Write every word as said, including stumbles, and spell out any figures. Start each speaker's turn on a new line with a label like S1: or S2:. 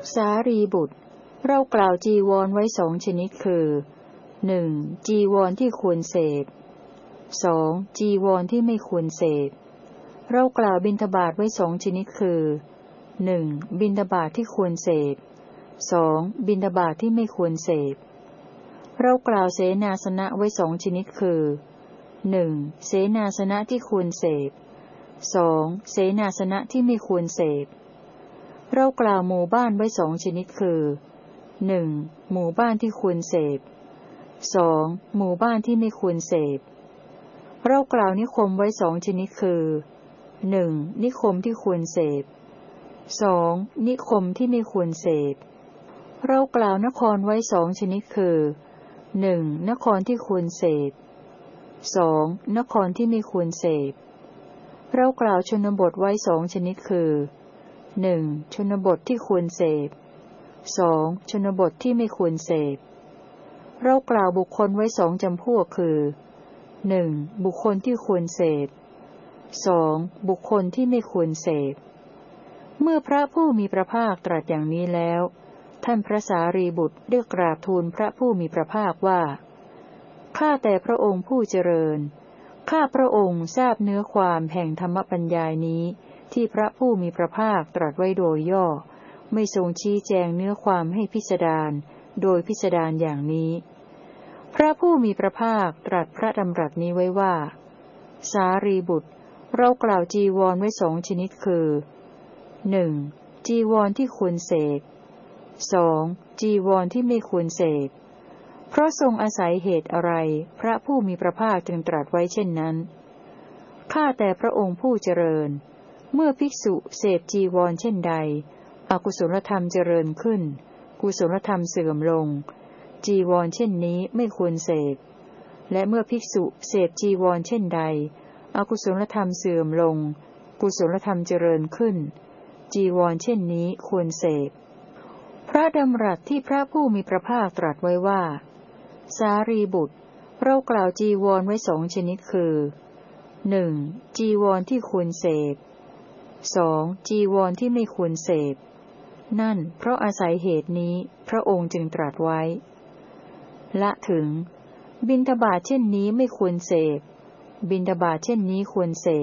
S1: สารีบุตรเรากล่าวจีวรไว้สองชนิดคือหนึ่งจีวรที่ควรเสพสองจีวรที่ไม่ควรเสพเรากล่าวบิณฑบาตไว้สองชนิดคือหนึ่งบิณฑบาตที่ควรเสพสองบิณฑบาตที่ไม่ควรเสพเรากล่าวเสนาสนะไว้สองชนิดคือหนึ่งเสนาสนะที่ควรเสพสองเสนาสนะที่ไม่ควรเสพเรากล่าวหมู่บ้านไว้สองชนิดคือหนึ่งหมู่บ้านที่ควรเสพสองหมู่บ้านที่ไม่ควรเสพเรากล่าวนิคมไว้สองชนิดคือหนึ่งนิคมที่ควรเสพสองนิคมที่ไม่ควรเสพเรากล่าวนครไว้สองชนิดคือหนึ่งนครที่ควรเสพสองนครที่ไม่ควรเสพเรากล่าวชนบทไว้สองชนิดคือหนึ่งชนบทที่ควรเสพสองชนบทที่ไม่ควรเสพเรากล่าวบุคคลไว้สองจำพวกคือหนึ่งบุคคลที่ควรเสพสองบุคคลที่ไม่ควรเสพเมื่อพระผู้มีพระภาคตรัสอย่างนี้แล้วท่านพระสารีบุตรได้กราบทูลพระผู้มีพระภาคว่าข้าแต่พระองค์ผู้เจริญข้าพระองค์ทราบเนื้อความแห่งธรรมปัญญานี้ที่พระผู้มีพระภาคตรัสไว้โดยย่อไม่ทรงชี้แจงเนื้อความให้พิสดารโดยพิสดารอย่างนี้พระผู้มีพระภาคตรัสพระดำรัสนี้ไว้ว่าสารีบุตรเรากล่าวจีวรไว้สองชนิดคือหนึ่งจีวรที่ควรเสพสองจีวรที่ไม่ควรเสพเพราะทรงอาศัยเหตุอะไรพระผู้มีพระภาคจึงตรัสไว้เช่นนั้นข้าแต่พระองค์ผู้เจริญเมื่อภิกษุเสพจีวรเช่นใดอกุศลธรรมเจริญขึ้นกุศลธรรมเสื่อมลงจีวรเช่นนี้ไม่ควรเสพและเมื่อภิกษุเสพจีวรเช่นใดอกุศลธรรมเสื่อมลงกุศลธรรมเจริญขึ้นจีวรเช่นนี้ควรเสพพระดำรัสที่พระผู้มีพระภาคตรัสไว้ว่าสารีบุตรเรากล่าวจีวรไว้สองชนิดคือหนึ่งจีวรที่ควรเสพสองจีวรที่ไม่ควรเสพนั่นเพราะอาศัยเหตุนี้พระองค์จึงตรัสไว้ละถึงบิณฑบาตเช่นนี้ไม่ควรเสพบิณฑบาตเช่นนี้ควรเสพ